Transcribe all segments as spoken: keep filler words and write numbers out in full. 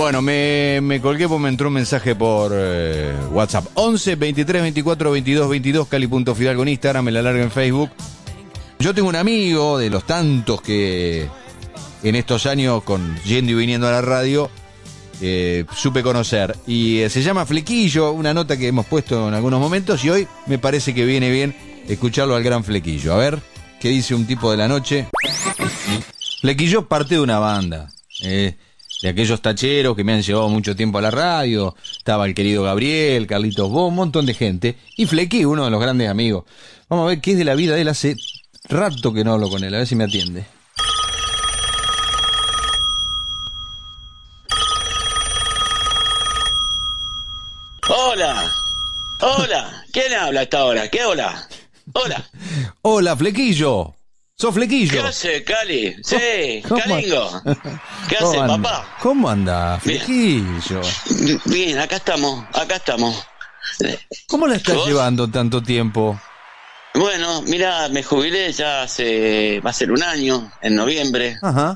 Bueno, me, me colgué porque me entró un mensaje por eh, WhatsApp. once, veintitrés, veinticuatro, veintidós, veintidós, Cali.Fidalgo en Instagram, me la larga en Facebook. Yo tengo un amigo de los tantos que en estos años, con yendo y viniendo a la radio, eh, supe conocer. Y eh, se llama Flequillo, una nota que hemos puesto en algunos momentos, y hoy me parece que viene bien escucharlo al gran Flequillo. A ver, ¿qué dice un tipo de la noche? Flequillo parte de una banda, eh, de aquellos tacheros que me han llevado mucho tiempo a la radio. Estaba el querido Gabriel, Carlitos Bo, un montón de gente. Y Flequi, uno de los grandes amigos. Vamos a ver qué es de la vida de él. Hace rato que no hablo con él, a ver si me atiende. Hola, hola, ¿quién habla a esta hora? ¿Qué hola? Hola. Hola, Flequillo. ¿Sos Flequillo? ¿Qué hace, Cali? Sí, ¿Cómo? Calingo. ¿Qué hace, anda? papá? ¿Cómo anda, Flequillo? Bien. Bien, acá estamos, acá estamos. ¿Cómo la estás ¿Vos? llevando tanto tiempo? Bueno, mira, me jubilé ya hace, va a ser un año, en noviembre. Ajá.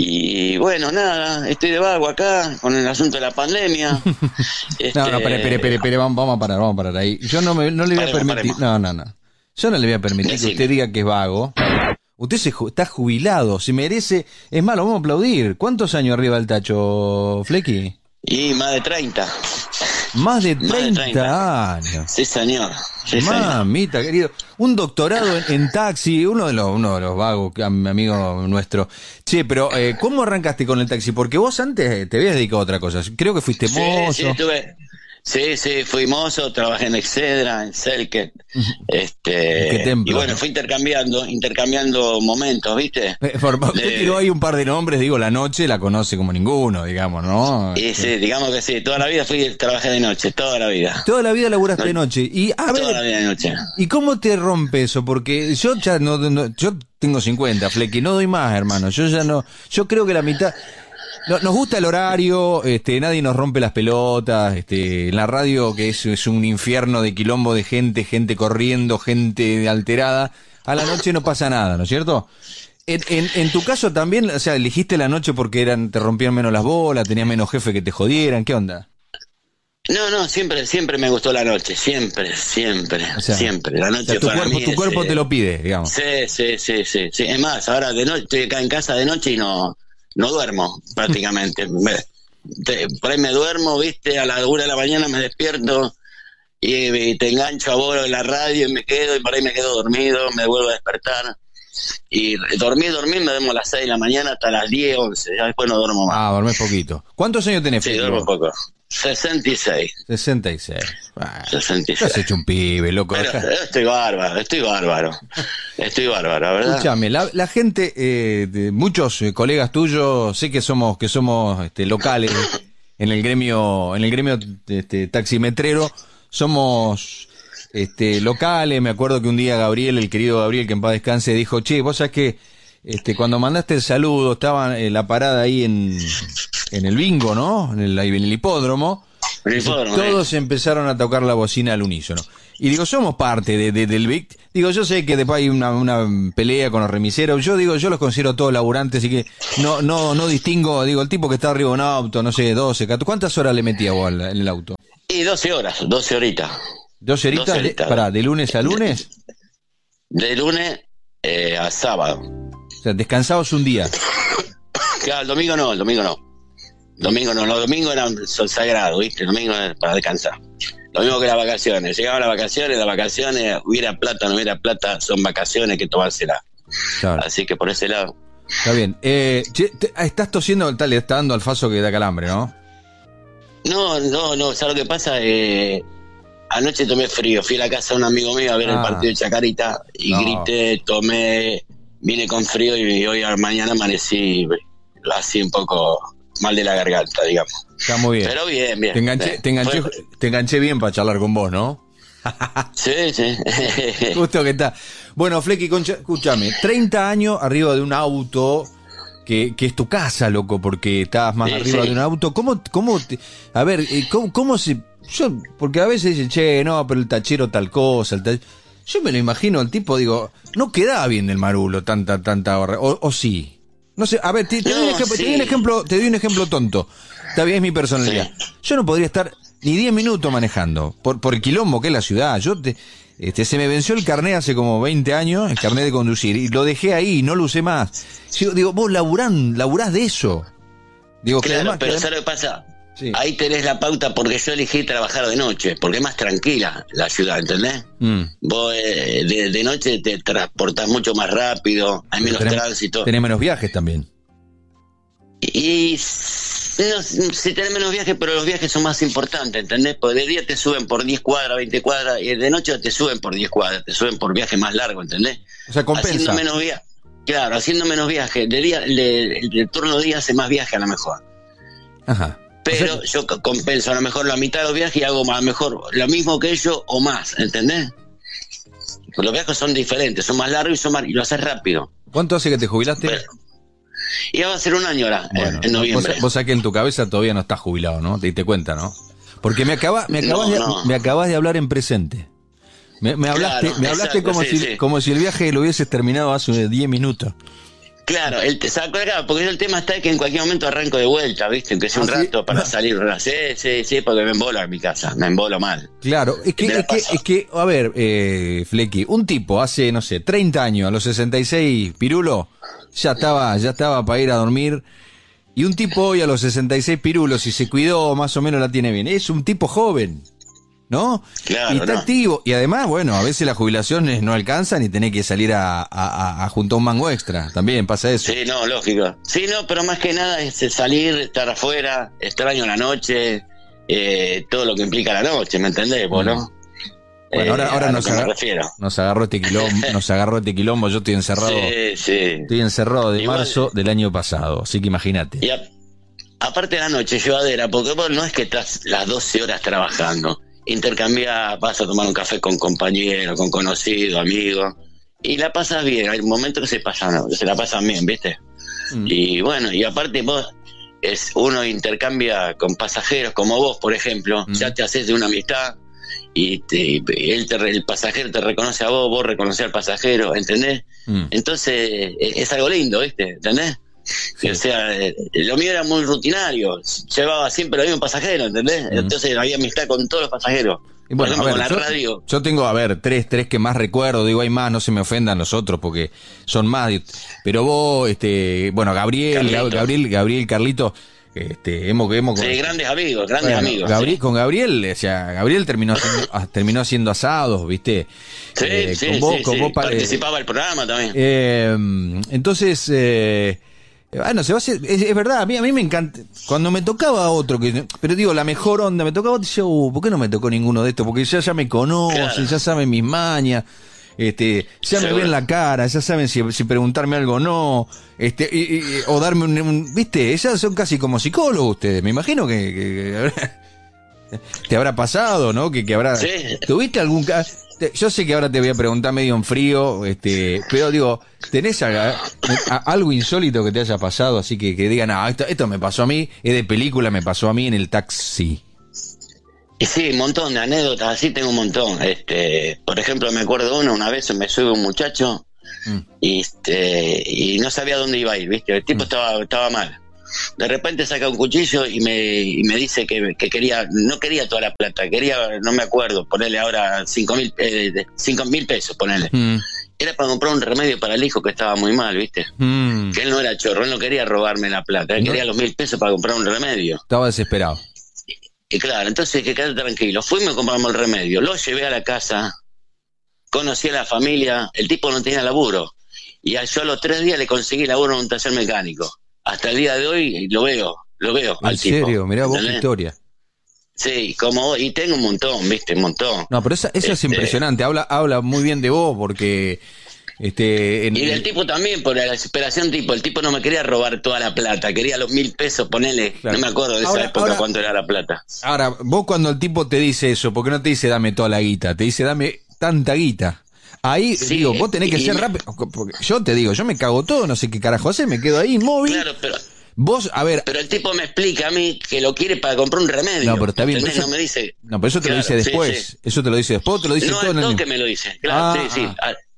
Y bueno, nada, estoy de vago acá con el asunto de la pandemia. Este... No, no, espere, espere, espere, espere, vamos, vamos a parar, vamos a parar ahí. Yo no, me, no le voy a Paremos, permitir, paremos. no, no, no. Yo no le voy a permitir Decime. que usted diga que es vago. Usted se ju- está jubilado, se merece, es malo, vamos a aplaudir. ¿Cuántos años arriba del tacho, Flequi? Y más de treinta. Más de Más de treinta treinta. años. Sí, señor. Sí, señor. Mamita, querido. Un doctorado en, en taxi, uno de los, uno de los vagos, am- amigo nuestro. Che, pero eh, ¿cómo arrancaste con el taxi? Porque vos antes te habías dedicado a otra cosa. Creo que fuiste Sí, mozo. sí, estuve. Sí, sí, fui mozo, trabajé en Excedra, en Selket, este, Qué templo. y bueno, fui intercambiando, intercambiando momentos, ¿viste? Eh, por- Usted De- tiró ahí un par de nombres, digo, la noche la conoce como ninguno, digamos, ¿no? Y sí, digamos que sí, toda la vida fui, trabajé de noche, toda la vida, Toda la vida laburaste de noche. Y a toda la ver, vida de noche. ¿y cómo te rompe eso? Porque yo ya no, no- yo tengo cincuenta, Flequi, no doy más, hermano. Yo ya no, yo creo que la mitad. No, nos gusta el horario, este, nadie nos rompe las pelotas, este, en la radio que es, es un infierno de quilombo de gente, gente corriendo, gente alterada, a la noche no pasa nada, ¿no es cierto? En, en, en tu caso también, o sea, elegiste la noche porque eran, te rompían menos las bolas, tenías menos jefe que te jodieran, ¿qué onda? No, no, siempre, siempre me gustó la noche, siempre, siempre, O sea, siempre, la O noche sea, tu para cuerpo, mí tu es, cuerpo eh, te lo pide, digamos. Sí, sí, sí, sí, sí, es más, ahora de noche, estoy acá en casa de noche y no, no duermo prácticamente, me, te- por ahí me duermo, viste, a la una de la mañana me despierto y, y te engancho a vos en la radio y me quedo, y por ahí me quedo dormido, me vuelvo a despertar, y dormir, dormir, me duermo a las seis de la mañana hasta las diez, once, ya después no duermo más. Ah, dormís poquito. ¿Cuántos años tenés, Sí, Flequi, duermo vos? poco. sesenta y seis. sesenta y seis. Ah, sesenta y te has seis. hecho un pibe, loco. Pero Dejá- estoy bárbaro, estoy bárbaro. Estoy bárbaro, ¿verdad? Escúchame, la, la gente, eh, de muchos eh, colegas tuyos, sé que somos que somos este, locales en el gremio, en el gremio este, taximetrero, somos este, locales. Me acuerdo que un día Gabriel, el querido Gabriel, que en paz descanse, dijo, che, vos sabés que este, cuando mandaste el saludo, estaba en la parada ahí en, en el bingo, ¿no? En el, ahí en el hipódromo. El hipódromo, Todos empezaron a tocar la bocina al unísono. Y digo, somos parte de, de- del Vic. Digo, yo sé que después hay una, una pelea con los remiseros. Yo digo, yo los considero todos laburantes, así que no, no, no distingo. Digo, el tipo que está arriba de un auto, no sé, doce, catorce. ¿Cuántas horas le metía vos al- en el auto? Y doce horas, doce horitas. ¿doce horitas? doce horitas. Pará, ¿de lunes a lunes? De lunes eh, a sábado. O sea, descansabas un día. Claro, el domingo no, el domingo no. Domingo no, los domingos eran son sagrados, ¿viste? El domingo era para descansar. Lo mismo que las vacaciones. Llegaban las vacaciones, las vacaciones, hubiera plata, no hubiera plata, son vacaciones que tomársela. Claro, Así que por ese lado. está bien. Eh, che, te- ah, estás tosiendo, tal, le está dando al faso que da calambre, ¿no? No, no, no, ¿sabes lo que pasa? Eh, anoche tomé frío, fui a la casa de un amigo mío a ver Ah. el partido de Chacarita y No. grité, tomé, vine con frío y hoy a la mañana amanecí así un poco mal de la garganta, digamos. Está muy bien. Pero bien, bien. Te enganché, te enganché, Fue- te enganché bien para charlar con vos, ¿no? Sí, sí. Justo que está. Bueno, Flequi, concha, escúchame, treinta años arriba de un auto que, que es tu casa, loco, porque estás más Sí, arriba sí. de un auto. ¿Cómo, cómo te, a ver, eh, ¿cómo, cómo se, yo, porque a veces dicen, che, no, pero el tachero tal cosa, el tach- yo me lo imagino, el tipo, digo, no quedaba bien del marulo tanta, tanta hora, o, o sí. No sé, a ver, te, te doy un No, ejemplo, te doy sí. un ejemplo, te doy un ejemplo tonto. Está bien, es mi personalidad. Sí. Yo no podría estar ni diez minutos manejando, por, por el quilombo que es la ciudad. Yo te, este, se me venció el carnet hace como veinte años, el carnet de conducir, y lo dejé ahí, no lo usé más. Yo digo, vos laburán, laburás de eso. Digo, claro, además, pero que ¿sabes lo que pasa? Sí. Ahí tenés la pauta porque yo elegí trabajar de noche, porque es más tranquila la ciudad, ¿entendés? Mm. Vos eh, de, de noche te transportás mucho más rápido, hay menos tenés, tránsito. Tenés menos viajes también. Y, y no, sí tenés menos viajes, pero los viajes son más importantes, ¿entendés? Porque de día te suben por diez cuadras, veinte cuadras, y de noche te suben por diez cuadras, te suben por viaje más largo, ¿entendés? O sea, compensa. Haciendo menos viaje. Claro, haciendo menos viaje. De día, de, el, el turno de día hace más viaje a lo mejor. Ajá. Pero o sea, yo compenso a lo mejor la mitad de los viajes y hago a lo mejor lo mismo que ellos o más, ¿entendés? Los viajes son diferentes, son más largos y, son más, y lo haces rápido. ¿Cuánto hace que te jubilaste? Pero, y va a ser un año ahora, bueno, en, en noviembre. Vos, vos sabés que en tu cabeza todavía no estás jubilado, ¿no? Te diste cuenta, ¿no? Porque me, acaba, me, acabas, no, de, no. me acabas de hablar en presente. Me, me hablaste, claro, me hablaste exacto, como, sí, si, sí. como si el viaje lo hubieses terminado hace diez minutos. Claro, él te sacó acá, porque el tema está que en cualquier momento arranco de vuelta, ¿viste? Que sea un ¿Ah, rato sí? para salir. Sí, sí, sí, porque me embolo en mi casa, me embolo mal. Claro, es que, es que, es que, a ver, eh, Flequi, un tipo hace, no sé, treinta años, a los sesenta y seis, pirulo, ya estaba, ya estaba para ir a dormir. Y un tipo hoy a los sesenta y seis, pirulo, si se cuidó, más o menos la tiene bien. Es un tipo joven, ¿no? Claro, y está no. activo. Y además, bueno, a veces las jubilaciones no alcanzan y tenés que salir a, a, a, a juntar un mango extra. También pasa eso. Sí, no, lógico. Sí, no, pero más que nada es salir, estar afuera, extraño la noche, eh, todo lo que implica la noche, ¿me entendés? ¿Vos, no? Bueno, ahora, eh, ahora nos, agar- nos agarró este quilombo, nos agarró este quilombo, yo estoy encerrado. Sí, sí. Estoy encerrado de Igual, marzo del año pasado, así que imagínate. Y a, aparte de la noche, llevadera, porque vos no es que estás las doce horas trabajando. Intercambia, vas a tomar un café con compañeros, con conocidos, amigos, y la pasas bien. Hay momentos que se pasan, se la pasan bien, ¿viste? Mm. Y bueno, y aparte vos, es uno intercambia con pasajeros como vos, por ejemplo, mm. ya te haces de una amistad y te, él te, el pasajero te reconoce a vos, vos reconoces al pasajero, ¿entendés? Mm. Entonces es algo lindo, ¿viste? ¿Entendés? Sí. O sea, lo mío era muy rutinario, llevaba siempre los mismos pasajeros, ¿entendés? Mm. Entonces había amistad con todos los pasajeros. Y bueno, por ejemplo, a ver, con la yo, radio. Yo tengo, a ver, tres, tres que más recuerdo, digo, hay más, no se me ofendan los otros porque son más, pero vos, este, bueno, Gabriel, Carlito. Gabriel, Gabriel, Carlito, este, hemos, hemos sí, grandes amigos, grandes bueno, amigos. Gabriel, sí. Con Gabriel, o sea, Gabriel terminó haciendo, terminó haciendo asados, ¿viste? Sí, eh, sí, con vos, sí, con sí. vos, participaba del programa también. Eh, entonces, eh, bueno, se va a hacer, es, es verdad, a mí, a mí me encanta, cuando me tocaba otro, que pero digo, la mejor onda, me tocaba otro, yo, uh, ¿por qué no me tocó ninguno de estos? Porque ya, ya me conocen, claro. ya saben mis mañas, este, ya Seguro. me ven la cara, ya saben si, si preguntarme algo o no, este, y, y, o darme un, un, viste, ellas son casi como psicólogos ustedes, me imagino que, que, que te habrá pasado, ¿no? Que, que habrá, sí. ¿Tuviste algún caso? Yo sé que ahora te voy a preguntar medio en frío, este, pero digo, ¿tenés a, a, algo insólito que te haya pasado? Así que, que digan, ah, esto, esto me pasó a mí, es de película, me pasó a mí en el taxi. Y sí, un montón de anécdotas, así tengo un montón. Este, por ejemplo, me acuerdo una, una vez me sube un muchacho mm. y, este, y no sabía dónde iba a ir, ¿viste? El tipo mm. estaba, estaba mal. De repente saca un cuchillo y me, y me dice que, que quería, no quería toda la plata, quería, no me acuerdo, ponerle ahora cinco mil, eh, cinco mil pesos, ponerle. Mm. Era para comprar un remedio para el hijo que estaba muy mal, ¿viste? Mm. Que él no era chorro, él no quería robarme la plata, él no. quería los mil pesos para comprar un remedio. Estaba desesperado. Y, y claro, entonces que quedate tranquilo, fuimos y compramos el remedio, lo llevé a la casa, conocí a la familia, el tipo no tenía laburo, y yo a los tres días le conseguí laburo en un taller mecánico. Hasta el día de hoy lo veo, lo veo al tipo. ¿En serio? Mirá vos qué historia. Sí, como y tengo un montón, viste, un montón. No, pero esa, eso este, es impresionante, habla habla muy bien de vos porque... este en, Y del en... tipo también, por la desesperación, tipo, el tipo no me quería robar toda la plata, quería los mil pesos, ponele, claro. No me acuerdo de esa ahora, época ahora, cuánto era la plata. Ahora, vos cuando el tipo te dice eso, ¿por qué no te dice dame toda la guita? Te dice dame tanta guita. Ahí, sí, digo, vos tenés que y, ser rápido. Porque yo te digo, yo me cago todo, no sé qué carajo hacer, me quedo ahí inmóvil. Claro, pero... Vos, a ver... Pero el tipo me explica a mí que lo quiere para comprar un remedio. No, pero está bien. Eso, no me dice... No, pero eso te claro, lo dice después. Sí, sí. Eso te lo dice después, te lo dice no, todo en el... No, que me lo dice. Claro, ah, sí, sí. Ah.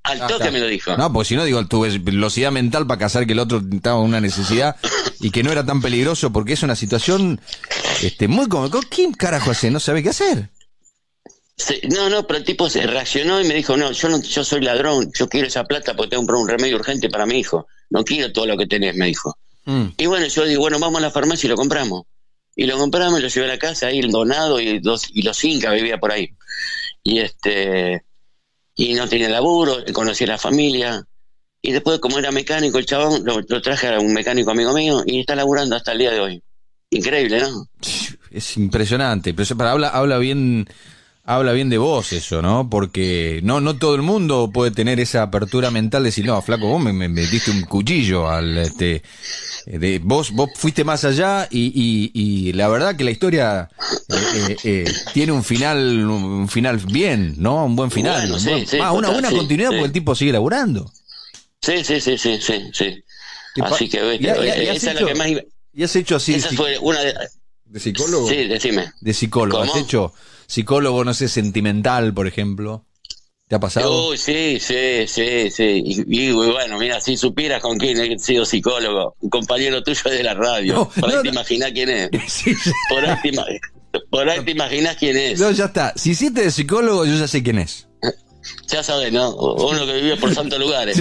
Al Ah, toque está. me lo dijo. No, porque si no, digo, tu velocidad mental para cazar que el otro estaba en una necesidad y que no era tan peligroso, porque es una situación este, muy como, ¿quién carajo hace? No sabe qué hacer. Sí, no, no, pero el tipo se reaccionó y me dijo, no, yo no, yo soy ladrón, yo quiero esa plata porque tengo que comprar un remedio urgente para mi hijo. No quiero todo lo que tenés, me dijo. Mm. Y bueno, yo digo, bueno, vamos a la farmacia y lo compramos. Y lo compramos y lo llevé a la casa, ahí el donado y los, y los incas vivía por ahí. Y este, y no tenía laburo, conocí a la familia. Y después, como era mecánico el chabón, lo, lo traje a un mecánico amigo mío y está laburando hasta el día de hoy. Increíble, ¿no? Es impresionante, pero eso, para, habla, habla bien, habla bien de vos eso, ¿no? Porque no, no todo el mundo puede tener esa apertura mental de decir, no, flaco, vos me, me metiste un cuchillo al, este, de, vos, vos fuiste más allá y, y, y la verdad que la historia eh, eh, eh, tiene un final, un final bien, ¿no? Un buen final. Bueno, un sí, buen- sí, ah, una total, buena sí, continuidad sí. porque el tipo sigue laburando. Sí, sí, sí, sí, sí, sí. Y pa- Así que, y ha- y ha- y has esa es hecho- la que más iba. ¿Y has hecho así Esa psi- fue una de... de psicólogo? Sí, decime. De psicólogo, ¿has ¿Cómo? hecho psicólogo, no sé, sentimental, por ejemplo? ¿Te ha pasado? Uy, sí, sí, sí, sí. Y, y, bueno, mira, si supieras con quién he sido psicólogo, un compañero tuyo de la radio. No, por ahí no, te no. imaginás quién es. Sí, sí. Por ahí te, ima- por ahí te imaginás quién es. No, ya está. Si hiciste de psicólogo, yo ya sé quién es. Ya sabes, ¿no? Uno que vive por santos lugares.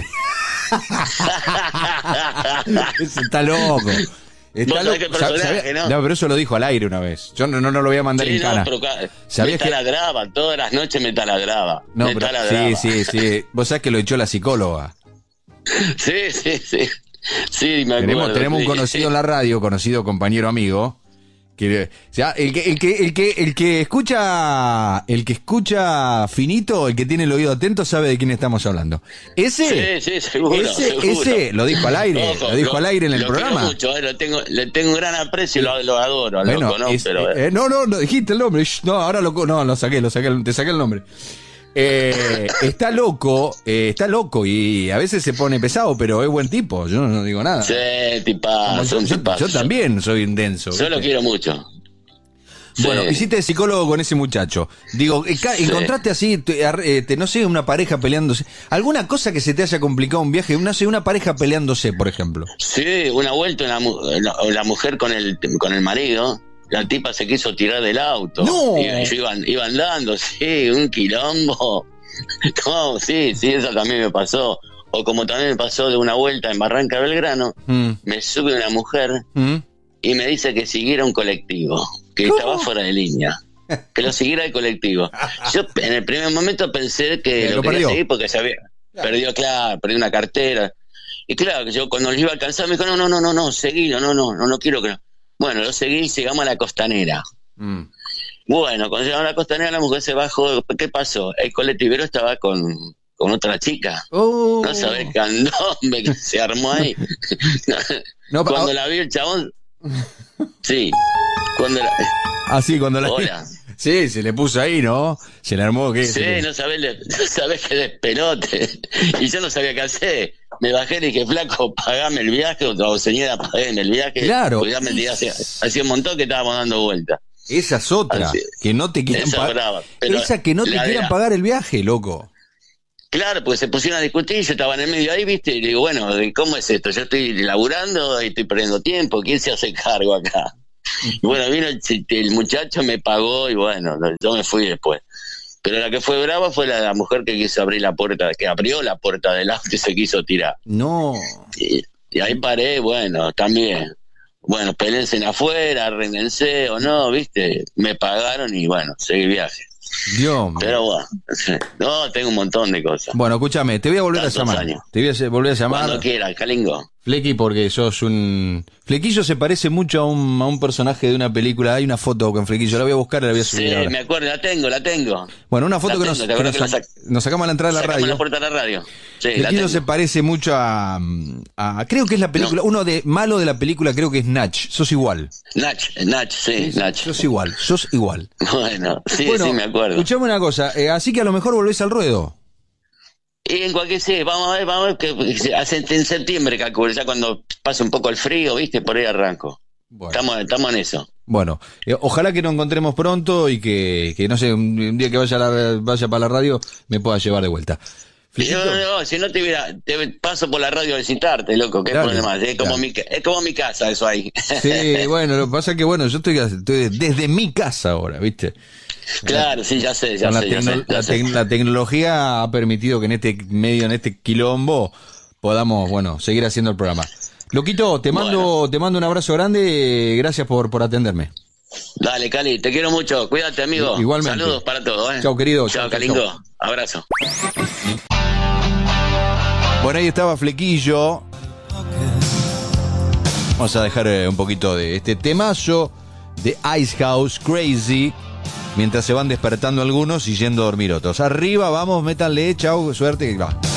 Ese está loco. Está Vos sabés qué personaje, ¿sabía? ¿no? Pero eso lo dijo al aire una vez. Yo no, no, no lo voy a mandar Sí, en no, cara. pero ca- me ¿Sabías que- taladraba, todas las noches me taladraba. No, me pero, taladraba. sí, sí, sí. Vos sabés que lo echó la psicóloga. Sí, sí, sí. Sí, me acuerdo. Tenemos, tenemos un sí. conocido en la radio, conocido compañero amigo, que, o sea, el que, el que, el que, el que escucha, el que escucha finito, el que tiene el oído atento, sabe de quién estamos hablando. Ese, Sí, sí, seguro, ese, seguro. ese, lo dijo al aire, Ojo, lo dijo al aire en el lo quiero programa. mucho, eh, lo tengo, le tengo un gran aprecio y lo, lo adoro, al Bueno, loco, ¿no? es- Pero, eh, eh, no, no, no, dijiste el nombre. Shh, no, ahora lo, co- no, lo saqué, lo saqué, te saqué el nombre. Eh, está loco, eh, está loco y a veces se pone pesado, pero es buen tipo. Yo no, no digo nada. sí, Como tipazo, yo, un yo- tipazo. yo también soy intenso. Yo lo ¿viste? quiero mucho. Bueno, Sí. hiciste de psicólogo con ese muchacho. Digo, eh, ca- Sí. encontraste así, te, ar- eh, te- no sé, una pareja peleándose. ¿Alguna cosa que se te haya complicado un viaje? No sé, una pareja peleándose, por ejemplo. Sí, una vuelta la, mu- la, la mujer con el con el marido, la tipa se quiso tirar del auto. ¡No! Y yo iba, iba andando, sí, un quilombo. No, sí, sí, eso también me pasó. O como también me pasó de una vuelta en Barranca Belgrano, Mm, me sube una mujer mm. y me dice que siguiera un colectivo, que ¿Cómo? estaba fuera de línea. Que lo siguiera el colectivo. Yo en el primer momento pensé que Eh, lo, lo quería perdió. seguir porque se había perdió, claro, perdió una cartera. Y claro, que yo cuando lo iba a alcanzar me dijo, no, no, no, no, no, seguilo, no, no, no, no quiero que... no". Bueno, lo seguí y llegamos a la costanera. Mm. Bueno, cuando llegamos a la costanera la mujer se bajó. ¿Qué pasó? El colectivero estaba con, con otra chica. Oh. No sabés qué candombe que se armó ahí. No, pa- Cuando la vi el chabón... Sí, cuando la... Así, cuando la. Hola. Sí, se le puso ahí, ¿no? Se le armó que. Sí, no sabés, le- no sabés qué despelote. Y yo no sabía qué hacer. Me bajé y le dije, flaco, pagame el viaje, o señora, pagame el viaje. Claro. Porque ya me tiré hacía, hacía un montón que estábamos dando vueltas. Esa es otra. Así- Que no te quieran Esa pagar. brava, pero Esa que no te la de quieran la- pagar el viaje, loco. Claro, porque se pusieron a discutir y yo estaba en el medio ahí, ¿viste? Y le digo, bueno, ¿cómo es esto? Yo estoy laburando y estoy perdiendo tiempo. ¿Quién se hace cargo acá? Y bueno, vino el, ch- el muchacho, me pagó y bueno, yo me fui después. Pero la que fue brava fue la, la mujer que quiso abrir la puerta, que abrió la puerta del auto y se quiso tirar. No. Y, y ahí paré, bueno, también. Bueno, pelense afuera, arréndense o no, ¿viste? Me pagaron y bueno, seguí viaje. Dios mío. Pero bueno, no, tengo un montón de cosas. Bueno, escúchame, te voy a volver Tantos a llamar. años. Te voy a se- volver a llamar. Cuando quieras, Calingo. Flequi, porque sos un... Flequillo se parece mucho a un, a un personaje de una película. Hay una foto con Flequillo, la voy a buscar y la voy a subir Sí, ahora. me acuerdo, la tengo, la tengo. Bueno, una foto la que, tengo, nos, ¿te que acuerdas nos, que la sac- nos sacamos a la entrada de la Sacame radio. la puerta de la radio. Sí, la Flequillo tengo. se parece mucho a, a... Creo que es la película... Uno de malo de la película creo que es Natch. Sos igual. Nach, Nach, sí, Nach. Sos igual, sos igual. Bueno, sí, bueno, sí, me acuerdo. escuchame una cosa. eh, así que a lo mejor volvés al ruedo. Y en cualquier sí, vamos a ver, vamos a ver que que hace en septiembre, calculo, ya cuando pasa un poco el frío, ¿viste? Por ahí arranco. Bueno. Estamos, estamos en eso. Bueno, eh, ojalá que nos encontremos pronto y que, que no sé, un, un día que vaya, a la- vaya para la radio me pueda llevar de vuelta. Flequillo. No, no, si no te hubiera, te paso por la radio a visitarte, loco, qué Dale, problema, es como, dale. mi, es como mi casa eso ahí. Sí, bueno, lo que pasa es que, bueno, yo estoy, estoy desde mi casa ahora, ¿viste? Claro, sí, ya sé, ya Con la, sé, ya tecno- sé, ya la, sé. tec- la tecnología ha permitido que en este medio, en este quilombo, podamos, bueno, seguir haciendo el programa. Loquito, te mando, Bueno. te mando un abrazo grande, gracias por, por atenderme. Dale, Cali, te quiero mucho, cuídate, amigo. Igualmente. Saludos para todos, ¿eh? Chau, querido. Chao, Chau, chau, Calingo. chau. Abrazo. Bueno, ahí estaba Flequillo. Vamos a dejar eh, un poquito de este temazo de Ice House Crazy, mientras se van despertando algunos y yendo a dormir otros. Arriba, vamos, métanle, chau, suerte, va.